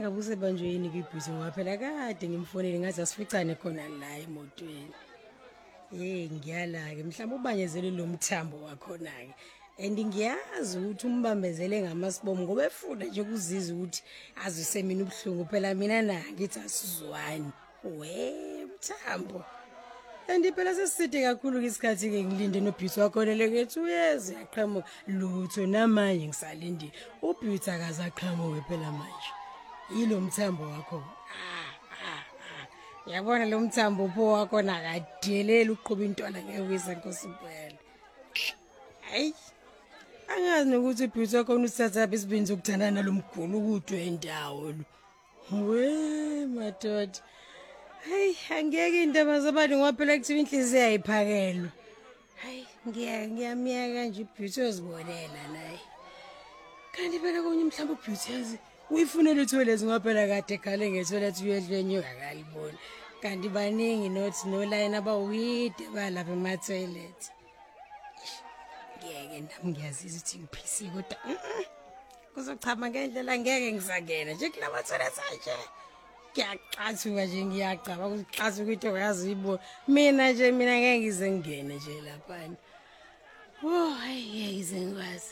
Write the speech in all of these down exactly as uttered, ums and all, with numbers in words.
ngabe usebanjwe yini kwibhuzo ngaphela kade ngimfonele ngathi asificane khona la emotweni. Eh ngiyala ke mhlawumbe ubanyezele lo mthambo wakhona ke. And ngiyazi ukuthi umbambezele ngamasibomu ngoba efuna nje ukuzizwa ukuthi azise mina ubhlungu phela mina na ngithi asizwani. We mthambo. And phela seside kakhulu isikhathi ke ngilinde noBeauty wakho lelekethi uyeze yaqhamuka lutho namanje ngisalindile. uBeauty akazaqhamuke phela manje. Yilo mthambo wakho. Ah ah ah. Yabona lo mthambo upho wakho nakadelela uqhuba intwana ngewisa nkosipele. Hayi. Angazi nokuthi uBeauty wakho usathatha isibindi ukuthandana nalomgulu ukudwe indawo lo. We madoda. Hey, angeke indaba zabantu ngoba phela kuthiwa inhliziyo ayiphakelwe. Hayi, ngiya ngiyamiyeka kanje uBeauty ozibonela naye. Kanti phela konye mhlawumbe uBeauty yazi uyifunela ithoilet ngoba phela kade ekhale ngethoilet uyedlenye akaliboni. Kanti baningi nothi no line abawide balapha ema toilet. Ngeke nami ngiyazizwa ukuthi ngiphisi kodwa kuzochama ngendlela ngeke ngisangena nje kulama toilet anje. Ngiyaqathuka nje ngiyacaba ukuthi ukuthi uyazi ibo mina nje mina ngeke ngize ngene nje lapha. Oh hayi izengwazi.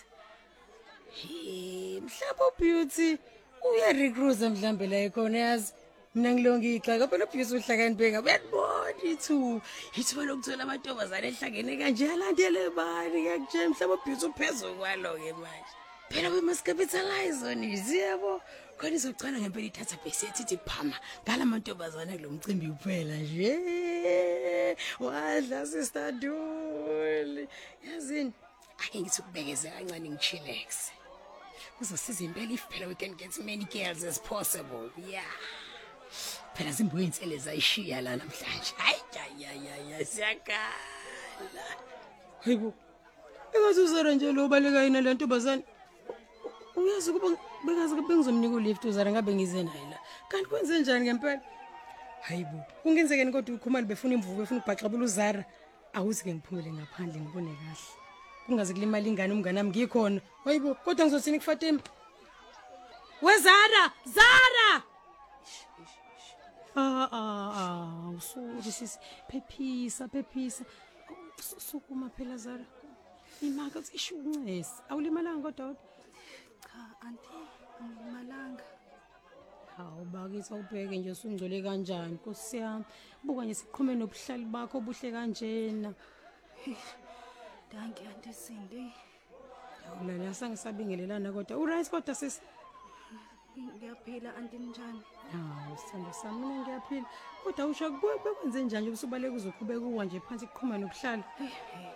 Hey mhlawumbe uBeauty uya recruiter mhlambe la ekhona yazi mina ngilonge ixaka phela uBeauty uhlakaniphe uyabona ithu ithuba lokuthola amantombazane ehlangene kanje yalandele bani ngakutshela mhlawumbe uBeauty uphezulu kwalo ke manje. Phela we must capitalize on it yebo. Khona izocela ngempela ithatha bese ethi phama ngalamantombazane kulomcimbi uphela nje. Wadla sister Duli. Yazini ake ngithi ukubekeze kancane ngichillax. Kuzosiza impela if phela we can get as many girls as possible. Yeah. Phela zimbuye insele zayishiya la namhlanje. Hayi ya ya siyakala. Hayibo. Engathi uzara nje lo baleka yina le ntombazane. Uyazi kuba bengazi kube ngizomnika ulift uzara ngabe ngize naye la. Kanti kwenze njani ngempela? Hayibo. Kungenzekeni kodwa ukhumali befuna imvubu befuna ubhaxabula uzara. Awuthi ke ngiphumele ngaphandle ngibone kahle. Kungaze kulimala ingane umngane nami ngikhona. Hayibo kodwa ngizothini kuFatima? WeZara, Zara! Ah ah ah, usuri sisi phephisa phephisa. Sukuma phela Zara. Imaka sishuncesi. Awulimalanga kodwa? Cha anti ngimalanga. Hawu bakithi awubheke nje usungcole kanjani Nkosi yami. Buka nje siqhume nobuhlali bakho obuhle kanjena. Danke anti Sindi. Awulala sangisabingelelana kodwa uright kodwa sisi. Ngiyaphila anti njani? Hawu sithando sami mina ngiyaphila. Kodwa usho bekwenze njani usubaleka uzoqhubeka uwa nje phansi kuqhuma nobuhlali?